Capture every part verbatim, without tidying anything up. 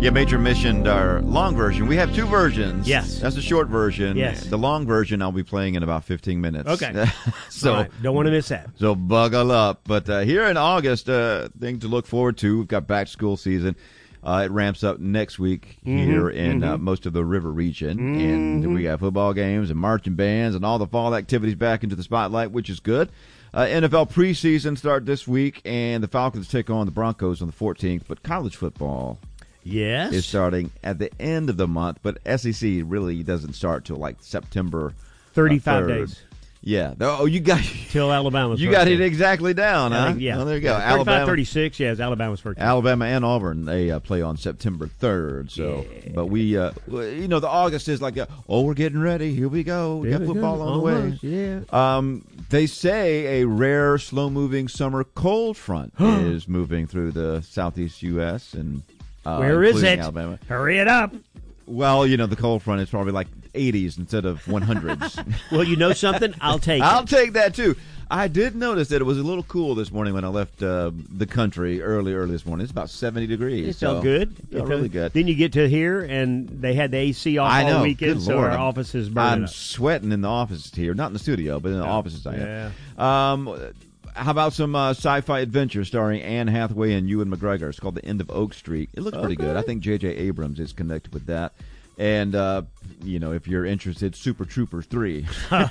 Yeah, Major mentioned our long version. We have two versions. Yes. That's the short version. Yes. The long version I'll be playing in about fifteen minutes. Okay. so right. Don't want to miss that. So buckle up. But uh, here in August, uh, thing to look forward to. We've got back to school season. Uh, it ramps up next week Mm-hmm. here in mm-hmm. uh, most of the river region. Mm-hmm. And we got football games and marching bands and all the fall activities back into the spotlight, which is good. Uh, N F L preseason start this week, and the Falcons take on the Broncos on the fourteenth. But college football Yes. is starting at the end of the month, but S E C really doesn't start till like September thirty-five uh, third. days. Yeah. Oh, you got Till Alabama's you first got it game. exactly down, I huh? think, yeah. Well, there you go. Yeah, thirty-five, Alabama, thirty-six, yeah, it's Alabama's first game. Alabama and Auburn, they uh, play on September third. So, Yeah. but we, uh, you know, the August is like, a, oh, we're getting ready. Here we go. We There got we football go. on the way. Almost, yeah. Um, they say a rare, slow-moving summer cold front is moving through the southeast U S and uh, Where is including it? Alabama. Hurry it up. Well, you know, the cold front is probably like eighties instead of one hundreds. Well, you know something? I'll take I'll it. take that, too. I did notice that it was a little cool this morning when I left uh, the country early, early this morning. It's about seventy degrees. It so felt good. It felt really good. Then you get to here, and they had the A C off I know. all weekend, Good so Lord. our I'm- office is burning I'm up. sweating in the office here. Not in the studio, but in the offices I am. Yeah. Um, how about some uh, sci-fi adventure starring Anne Hathaway and Ewan McGregor? It's called The End of Oak Street. It looks pretty Okay. good. I think J J. Abrams is connected with that. And, uh, you know, if you're interested, Super Troopers three.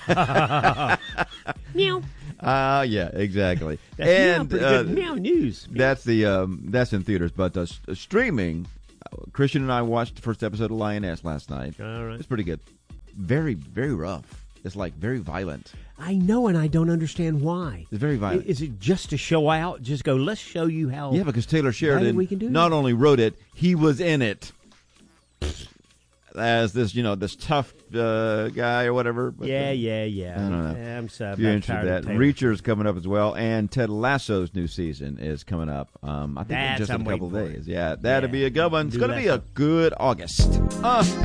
Meow. Uh, yeah, exactly. That's meow, and pretty uh, good meow news. that's the um, that's in theaters, but uh, s- uh, streaming. uh, Christian and I watched the first episode of Lioness last night. All right. It's pretty good. Very, very rough. It's like very violent. I know, and I don't understand why. It's very violent. Is it just to show out? Just go, let's show you how. Yeah, because Taylor Sheridan we can do not it. only wrote it, he was in it as this, you know, this tough uh, guy or whatever. But, Yeah, uh, yeah, yeah. I don't know. Yeah, I'm so If you're about interested tired in of that, Taylor. Reacher's coming up as well, and Ted Lasso's new season is coming up. Um, I think in That's- just in I'm a couple waiting of for days. it. Yeah, that'll Yeah, be a good one. It's do going to be Lasso. a good August. Uh,